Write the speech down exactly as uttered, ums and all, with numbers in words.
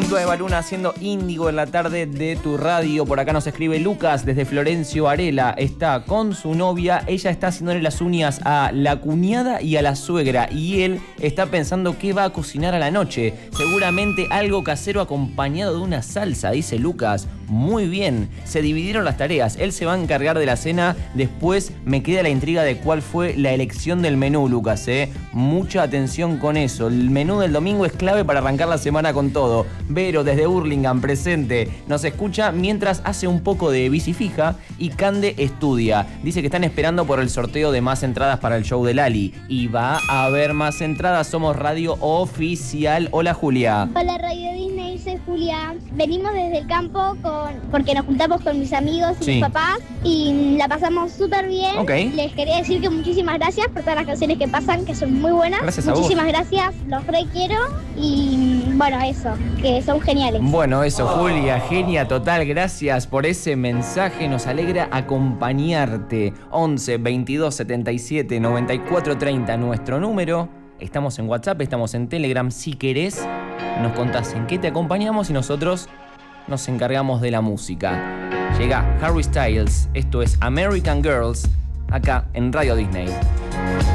junto a Eva Luna haciendo Índigo en la tarde de tu radio. Por acá nos escribe Lucas desde Florencio Varela. Está con su novia. Ella está haciéndole las uñas a la cuñada y a la suegra. Y él está pensando qué va a cocinar a la noche. Seguramente algo casero acompañado de una salsa, dice Lucas. Muy bien, se dividieron las tareas. Él se va a encargar de la cena. Después me queda la intriga de cuál fue la elección del menú, Lucas, ¿eh? Mucha atención con eso. El menú del domingo es clave para arrancar la semana con todo. Vero, desde Hurlingham, presente, nos escucha mientras hace un poco de bici fija y Cande estudia. Dice que están esperando por el sorteo de más entradas para el show de Lali. Y va a haber más entradas. Somos Radio Oficial. Hola, Julia. Hola, Radio Disney, soy Julia. Venimos desde el campo con porque nos juntamos con mis amigos y Sí. mis papás y la pasamos súper bien. Ok. Les quería decir que muchísimas gracias por todas las canciones que pasan, que son muy buenas. Gracias a vos. Muchísimas gracias, los re quiero y bueno, eso, que son geniales. Bueno, eso, Julia, genia total, gracias por ese mensaje, nos alegra acompañarte. once, veintidós, setenta y siete, noventa y cuatro, treinta, nuestro número. Estamos en WhatsApp, estamos en Telegram. Si querés, nos contás en qué te acompañamos y nosotros nos encargamos de la música. Llega Harry Styles, esto es American Girls, acá en Radio Disney.